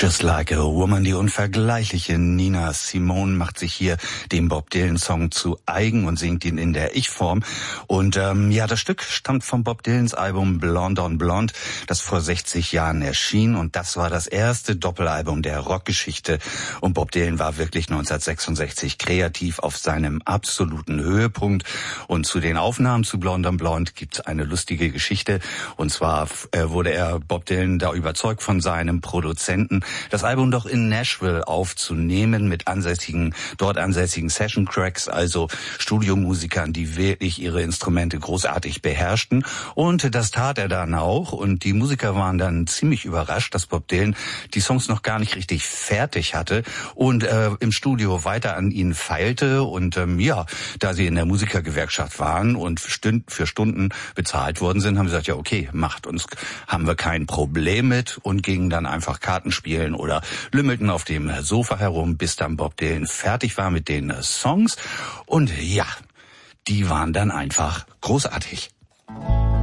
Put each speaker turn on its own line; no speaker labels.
Just Like a Woman, die unvergleichliche Nina Simone macht sich hier den Bob Dylan-Song zu eigen und singt ihn in der Ich-Form. Und das Stück stammt vom Bob Dylans Album Blonde on Blonde, das vor 60 Jahren erschien. Und das war das erste Doppelalbum der Rockgeschichte. Und Bob Dylan war wirklich 1966 kreativ auf seinem absoluten Höhepunkt. Und zu den Aufnahmen zu Blonde on Blonde gibt's eine lustige Geschichte. Und zwar wurde Bob Dylan da überzeugt von seinem Produzenten, das Album doch in Nashville aufzunehmen mit dort ansässigen Session-Cracks, also Studiomusikern, die wirklich ihre Instrumente großartig beherrschten. Und das tat er dann auch. Und die Musiker waren dann ziemlich überrascht, dass Bob Dylan die Songs noch gar nicht richtig fertig hatte und im Studio weiter an ihnen feilte. Und da sie in der Musikergewerkschaft waren und für Stunden bezahlt worden sind, haben sie gesagt, ja okay, macht uns, haben wir kein Problem mit, und gingen dann einfach Karten spielen oder lümmelten auf dem Sofa herum, bis dann Bob Dylan fertig war mit den Songs. Und ja, die waren dann einfach großartig.